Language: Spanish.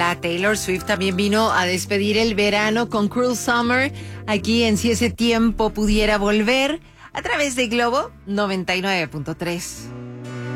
La Taylor Swift también vino a despedir el verano con Cruel Summer, aquí en Si ese tiempo pudiera volver, a través de Globo 99.3.